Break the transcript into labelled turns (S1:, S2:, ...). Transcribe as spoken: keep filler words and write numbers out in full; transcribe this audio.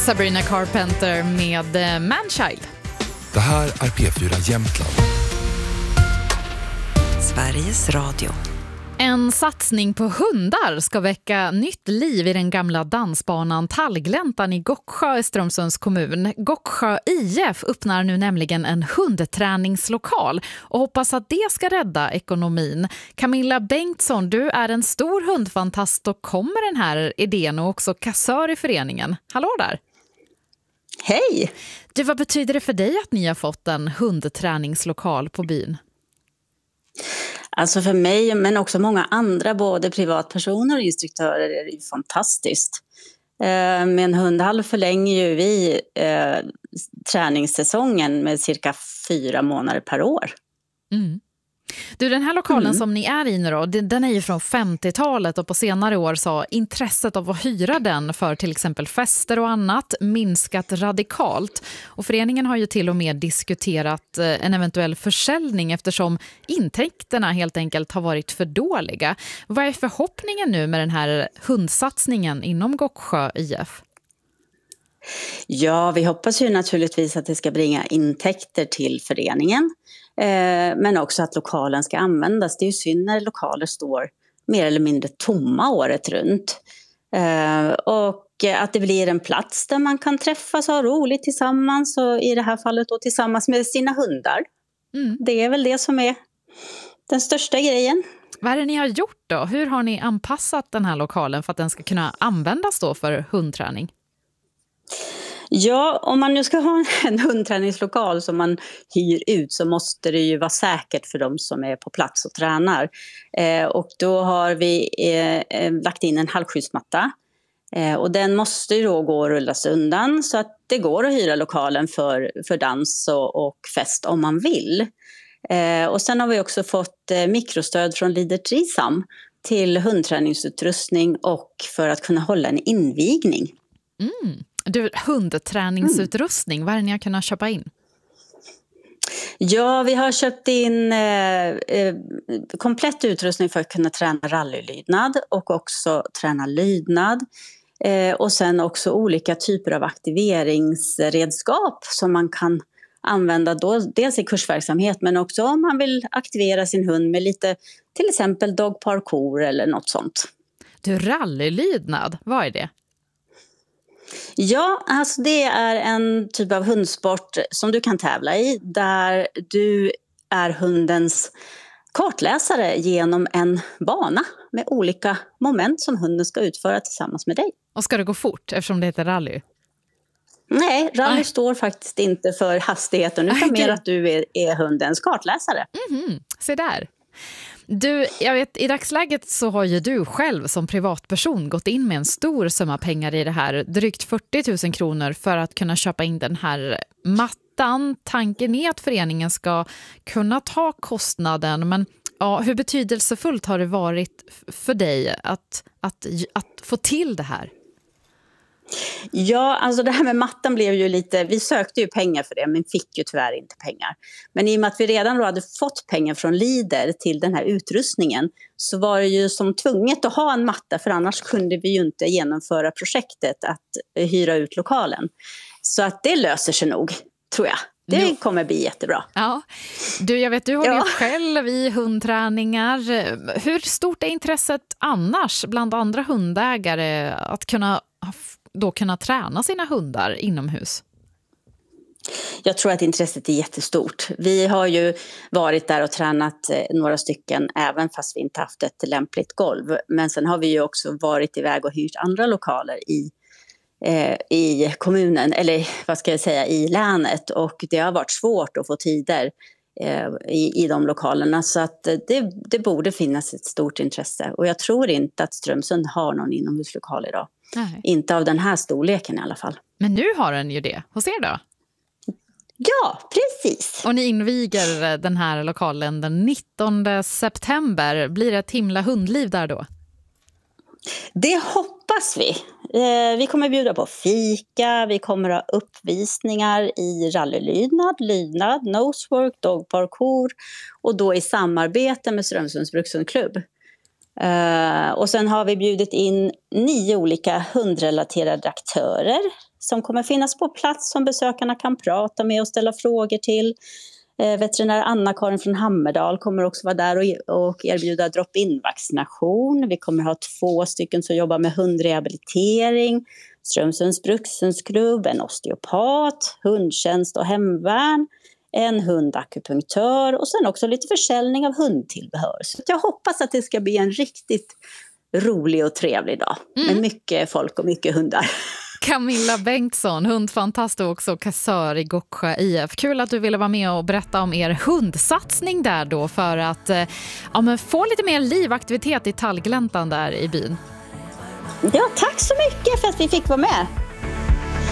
S1: Sabrina Carpenter med eh, Manchild.
S2: Det här är P fyra Jämtland.
S3: Sveriges Radio.
S1: En satsning på hundar ska väcka nytt liv i den gamla dansbanan Tallgläntan i Gocksjö i Strömsunds kommun. Gocksjö I F öppnar nu nämligen en hundträningslokal och hoppas att det ska rädda ekonomin. Camilla Bengtsson, du är en stor hundfantast och kommer den här idén och också kassör i föreningen. Hallå där!
S4: Hej!
S1: Du, vad betyder det för dig att ni har fått en hundträningslokal på byn?
S4: Alltså för mig, men också många andra, både privatpersoner och instruktörer, är det ju fantastiskt. Eh, med en hundhall förlänger ju vi eh, träningssäsongen med cirka fyra månader per år.
S1: Mm. Du, den här lokalen
S4: Mm.
S1: som ni är i nu då, den är ju från femtiotalet och på senare år så intresset av att hyra den för till exempel fester och annat minskat radikalt. Och föreningen har ju till och med diskuterat en eventuell försäljning eftersom intäkterna helt enkelt har varit för dåliga. Vad är förhoppningen nu med den här hundsatsningen inom Gocksjö I F?
S4: Ja, vi hoppas ju naturligtvis att det ska bringa intäkter till föreningen. Eh, men också att lokalen ska användas. Det är ju synd när lokaler står mer eller mindre tomma året runt. Eh, och att det blir en plats där man kan träffas och ha roligt tillsammans. Och i det här fallet då tillsammans med sina hundar. Mm. Det är väl det som är den största grejen.
S1: Vad är det ni har gjort då? Hur har ni anpassat den här lokalen för att den ska kunna användas då för hundträning?
S4: Ja, om man nu ska ha en hundträningslokal som man hyr ut så måste det ju vara säkert för de som är på plats och tränar. Eh, och då har vi eh, lagt in en halkskyddsmatta. Eh, och den måste ju då gå och rullas undan så att det går att hyra lokalen för, för dans och, och fest om man vill. Eh, och sen har vi också fått eh, mikrostöd från Leader Trisam till hundträningsutrustning och för att kunna hålla en invigning.
S1: Mm. Du, hundträningsutrustning, mm. vad är det ni har kunnat köpa in?
S4: Ja, vi har köpt in eh, eh, komplett utrustning för att kunna träna rallylydnad och också träna lydnad. Eh, och sen också olika typer av aktiveringsredskap som man kan använda då, dels i kursverksamhet men också om man vill aktivera sin hund med lite till exempel dog parkour eller något sånt.
S1: Du, rallylydnad, vad är det?
S4: Ja, alltså det är en typ av hundsport som du kan tävla i där du är hundens kartläsare genom en bana med olika moment som hunden ska utföra tillsammans med dig.
S1: Och ska det gå fort eftersom det heter rally?
S4: Nej, rally
S1: Aj.
S4: står faktiskt inte för hastigheten utan
S1: Aj,
S4: mer att du är, är hundens kartläsare.
S1: Mm-hmm. Se där. Du, jag vet, i dagsläget så har ju du själv som privatperson gått in med en stor summa pengar i det här, drygt fyrtio tusen kronor för att kunna köpa in den här mattan. Tanken är att föreningen ska kunna ta kostnaden, men ja, hur betydelsefullt har det varit för dig att, att, att få till det här?
S4: Ja, alltså det här med mattan blev ju lite, vi sökte ju pengar för det men fick ju tyvärr inte pengar. Men i och med att vi redan då hade fått pengar från Leader till den här utrustningen så var det ju som tvunget att ha en matta för annars kunde vi ju inte genomföra projektet att hyra ut lokalen. Så att det löser sig nog, tror jag. Det jo. kommer bli jättebra.
S1: Ja. Du, jag vet, du har
S4: ja.
S1: ju själv i hundträningar. Hur stort är intresset annars bland andra hundägare att kunna då kunna träna sina hundar inomhus?
S4: Jag tror att intresset är jättestort. Vi har ju varit där och tränat några stycken även fast vi inte haft ett lämpligt golv. Men sen har vi ju också varit iväg och hyrt andra lokaler i, eh, i kommunen, eller vad ska jag säga, i länet. Och det har varit svårt att få tider eh, i, i de lokalerna. Så att det, det borde finnas ett stort intresse. Och jag tror inte att Strömsund har någon inomhuslokal idag. Nej. Inte av den här storleken i alla fall.
S1: Men nu har den ju det. Hos er då?
S4: Ja, precis.
S1: Och ni inviger den här lokalen den nittonde september. Blir det ett himla hundliv där då?
S4: Det hoppas vi. Vi kommer bjuda på fika, vi kommer ha uppvisningar i rallylydnad, lydnad, nosework, dog parkour och då i samarbete med Strömsunds brukshundklubb. Uh, och sen har vi bjudit in nio olika hundrelaterade aktörer som kommer finnas på plats som besökarna kan prata med och ställa frågor till. Uh, veterinär Anna-Karin från Hammerdal kommer också vara där och, och erbjuda drop-in-vaccination. Vi kommer ha två stycken som jobbar med hundrehabilitering, Strömsunds brukshundsklubb, en osteopat, hundtjänst och hemvärn, en hundakupunktör och sen också lite försäljning av hundtillbehör. Så jag hoppas att det ska bli en riktigt rolig och trevlig dag mm. med mycket folk och mycket hundar.
S1: Camilla Bengtsson, hundfantast och också kassör i Gårdsjö I F. Kul att du ville vara med och berätta om er hundsatsning där då för att ja, men få lite mer livaktivitet i Tallgläntan där i byn.
S4: Ja, tack så mycket för att vi fick vara med.